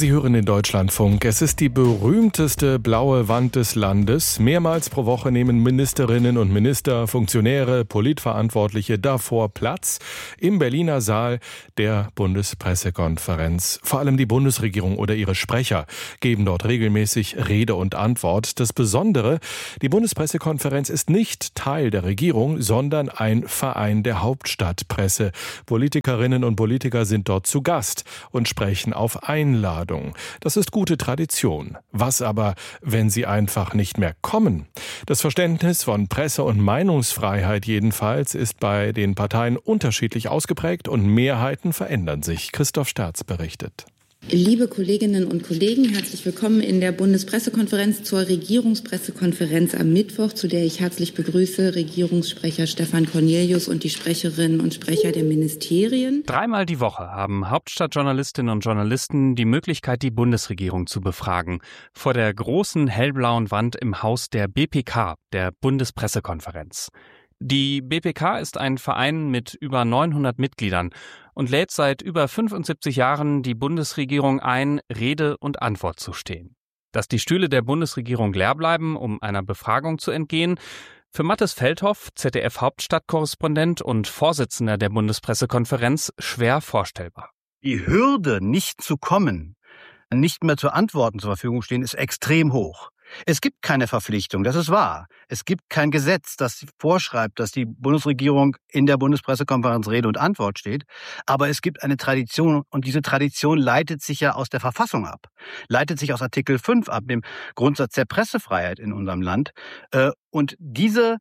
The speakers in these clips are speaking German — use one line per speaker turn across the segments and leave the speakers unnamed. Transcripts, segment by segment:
Sie hören den Deutschlandfunk. Es ist die berühmteste blaue Wand des Landes. Mehrmals pro Woche nehmen Ministerinnen und Minister, Funktionäre, Politverantwortliche davor Platz im Berliner Saal der Bundespressekonferenz. Vor allem die Bundesregierung oder ihre Sprecher geben dort regelmäßig Rede und Antwort. Das Besondere, die Bundespressekonferenz ist nicht Teil der Regierung, sondern ein Verein der Hauptstadtpresse. Politikerinnen und Politiker sind dort zu Gast und sprechen auf Einladung. Das ist gute Tradition. Was aber, wenn sie einfach nicht mehr kommen? Das Verständnis von Presse- und Meinungsfreiheit jedenfalls ist bei den Parteien unterschiedlich ausgeprägt und Mehrheiten verändern sich. Christoph Sterz berichtet.
Liebe Kolleginnen und Kollegen, herzlich willkommen in der Bundespressekonferenz zur Regierungspressekonferenz am Mittwoch, zu der ich herzlich begrüße Regierungssprecher Stefan Cornelius und die Sprecherinnen und Sprecher der Ministerien.
Dreimal die Woche haben Hauptstadtjournalistinnen und Journalisten die Möglichkeit, die Bundesregierung zu befragen. Vor der großen hellblauen Wand im Haus der BPK, der Bundespressekonferenz. Die BPK ist ein Verein mit über 900 Mitgliedern und lädt seit über 75 Jahren die Bundesregierung ein, Rede und Antwort zu stehen. Dass die Stühle der Bundesregierung leer bleiben, um einer Befragung zu entgehen, für Mathis Feldhoff, ZDF-Hauptstadtkorrespondent und Vorsitzender der Bundespressekonferenz, schwer vorstellbar.
Die Hürde, nicht zu kommen, nicht mehr zu Antworten zur Verfügung stehen, ist extrem hoch. Es gibt keine Verpflichtung, das ist wahr. Es gibt kein Gesetz, das vorschreibt, dass die Bundesregierung in der Bundespressekonferenz Rede und Antwort steht. Aber es gibt eine Tradition und diese Tradition leitet sich ja aus der Verfassung ab. Leitet sich aus Artikel 5 ab, dem Grundsatz der Pressefreiheit in unserem Land. Und dieser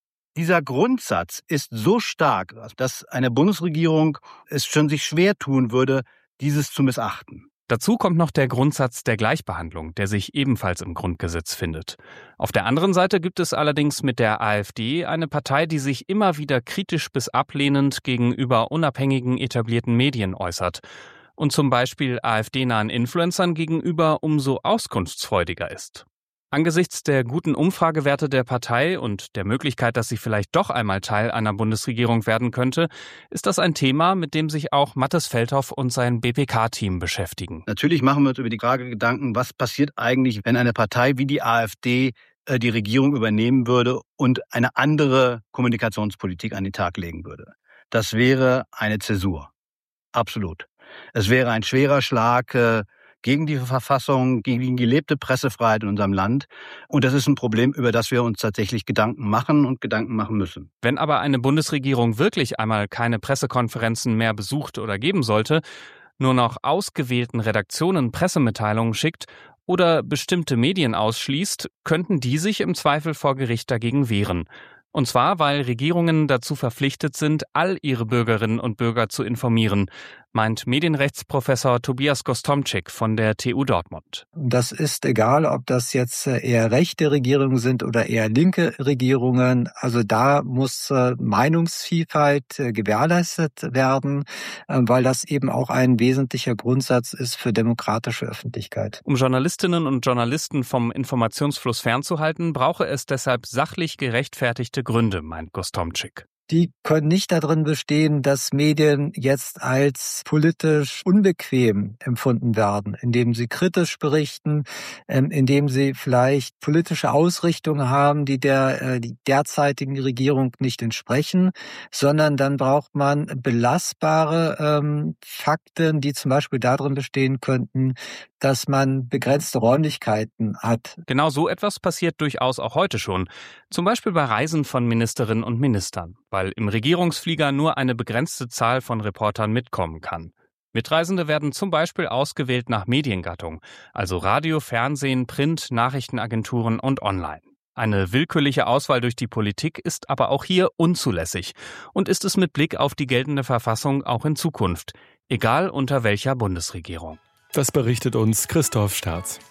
Grundsatz ist so stark, dass eine Bundesregierung es schon sich schwer tun würde, dieses zu missachten.
Dazu kommt noch der Grundsatz der Gleichbehandlung, der sich ebenfalls im Grundgesetz findet. Auf der anderen Seite gibt es allerdings mit der AfD eine Partei, die sich immer wieder kritisch bis ablehnend gegenüber unabhängigen etablierten Medien äußert und zum Beispiel AfD-nahen Influencern gegenüber umso auskunftsfreudiger ist. Angesichts der guten Umfragewerte der Partei und der Möglichkeit, dass sie vielleicht doch einmal Teil einer Bundesregierung werden könnte, ist das ein Thema, mit dem sich auch Mathis Feldhoff und sein BPK-Team beschäftigen.
Natürlich machen wir uns über die Frage Gedanken, was passiert eigentlich, wenn eine Partei wie die AfD die Regierung übernehmen würde und eine andere Kommunikationspolitik an den Tag legen würde. Das wäre eine Zäsur. Absolut. Es wäre ein schwerer Schlag gegen die Verfassung, gegen die gelebte Pressefreiheit in unserem Land. Und das ist ein Problem, über das wir uns tatsächlich Gedanken machen und Gedanken machen müssen.
Wenn aber eine Bundesregierung wirklich einmal keine Pressekonferenzen mehr besucht oder geben sollte, nur noch ausgewählten Redaktionen Pressemitteilungen schickt oder bestimmte Medien ausschließt, könnten die sich im Zweifel vor Gericht dagegen wehren. Und zwar, weil Regierungen dazu verpflichtet sind, all ihre Bürgerinnen und Bürger zu informieren, meint Medienrechtsprofessor Tobias Gostomczyk von der TU Dortmund.
Das ist egal, ob das jetzt eher rechte Regierungen sind oder eher linke Regierungen. Also da muss Meinungsvielfalt gewährleistet werden, weil das eben auch ein wesentlicher Grundsatz ist für demokratische Öffentlichkeit.
Um Journalistinnen und Journalisten vom Informationsfluss fernzuhalten, brauche es deshalb sachlich gerechtfertigte Gründe, meint Gostomczyk.
Die können nicht darin bestehen, dass Medien jetzt als politisch unbequem empfunden werden, indem sie kritisch berichten, indem sie vielleicht politische Ausrichtungen haben, die der derzeitigen Regierung nicht entsprechen, sondern dann braucht man belastbare Fakten, die zum Beispiel darin bestehen könnten, dass man begrenzte Räumlichkeiten hat.
Genau so etwas passiert durchaus auch heute schon. Zum Beispiel bei Reisen von Ministerinnen und Ministern, weil im Regierungsflieger nur eine begrenzte Zahl von Reportern mitkommen kann. Mitreisende werden zum Beispiel ausgewählt nach Mediengattung, also Radio, Fernsehen, Print, Nachrichtenagenturen und online. Eine willkürliche Auswahl durch die Politik ist aber auch hier unzulässig und ist es mit Blick auf die geltende Verfassung auch in Zukunft, egal unter welcher Bundesregierung.
Das berichtet uns Christoph Sterz.